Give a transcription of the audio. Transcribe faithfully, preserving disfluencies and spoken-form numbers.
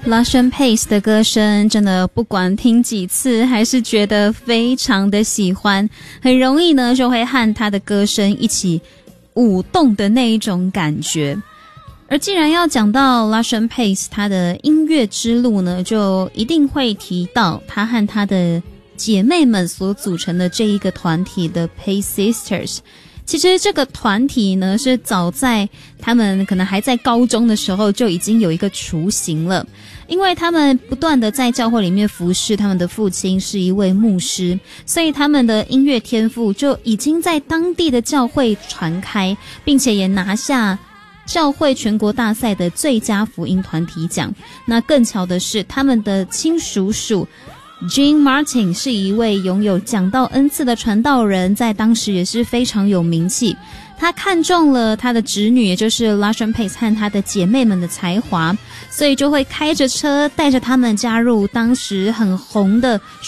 Luscious Pace 的歌声真的不管听几次还是觉得非常的喜欢，很容易呢就会和他的歌声一起舞动的那一种感觉。而既然要讲到 Luscious Pace 他的音乐之路呢，就一定会提到他和他的姐妹们所组成的这一个团体的 Pace Sisters。其实这个团体呢，是早在他们可能还在高中的时候就已经有一个雏形了，因为他们不断的在教会里面服侍，他们的父亲是一位牧师，所以他们的音乐天赋就已经在当地的教会传开，并且也拿下教会全国大赛的最佳福音团体奖。那更巧的是，他们的亲叔叔Gene Martin 是一位拥有讲道恩赐的传道人，在当时也是非常有名气。他看中了他的侄女，也就是 Luscious Pace 和他的姐妹们的才华，所以就会开着车带着他们加入当时很红的